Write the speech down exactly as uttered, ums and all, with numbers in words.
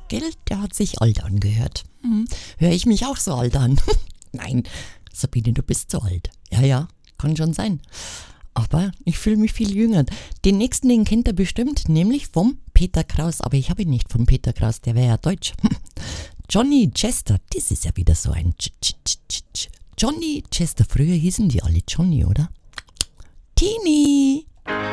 Gell, der hat sich alt angehört. Hm. Höre ich mich auch so alt an? Nein, Sabine, du bist so alt. Ja, ja, kann schon sein. Aber ich fühle mich viel jünger. Den nächsten, den kennt ihr bestimmt, nämlich vom Peter Kraus. Aber ich habe ihn nicht vom Peter Kraus, der wäre ja deutsch. Johnny Chester, das ist ja wieder so ein Ch -ch -ch -ch -ch. Johnny Chester, früher hießen die alle Johnny, oder? Tini!